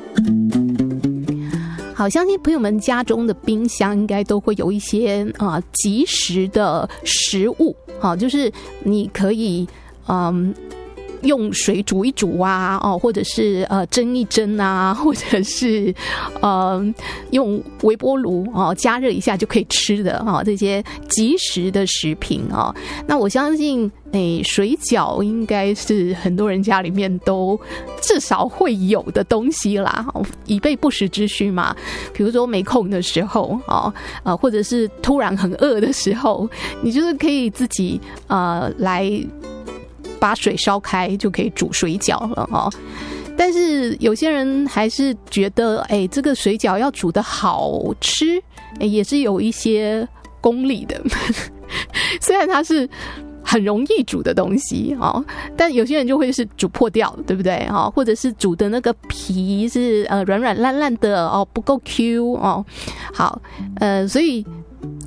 好，相信朋友们家中的冰箱应该都会有一些即食的食物，好，就是你可以用水煮一煮啊，或者是蒸一蒸啊，或者是用微波炉加热一下就可以吃的这些即食的食品那我相信水饺应该是很多人家里面都至少会有的东西啦，以备不时之需嘛。比如说没空的时候或者是突然很饿的时候，你就是可以自己来把水烧开就可以煮水饺了但是有些人还是觉得这个水饺要煮得好吃也是有一些功力的虽然它是很容易煮的东西但有些人就会是煮破掉，对不对或者是煮的那个皮是软软烂烂的不够 Q 好所以